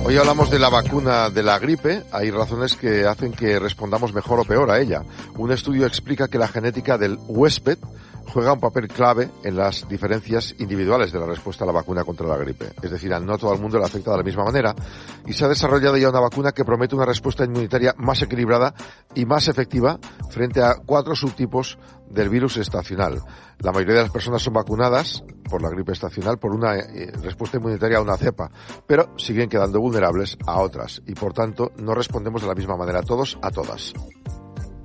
Hoy hablamos de la vacuna de la gripe. Hay razones que hacen que respondamos mejor o peor a ella. Un estudio explica que la genética del huésped juega un papel clave en las diferencias individuales de la respuesta a la vacuna contra la gripe. Es decir, a no todo el mundo le afecta de la misma manera, y se ha desarrollado ya una vacuna que promete una respuesta inmunitaria más equilibrada y más efectiva frente a 4 subtipos del virus estacional. La mayoría de las personas son vacunadas por la gripe estacional por una respuesta inmunitaria a una cepa, pero siguen quedando vulnerables a otras y, por tanto, no respondemos de la misma manera todos a todas.